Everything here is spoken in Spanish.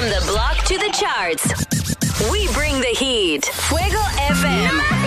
the block to the charts. We bring the heat. Fuego FM.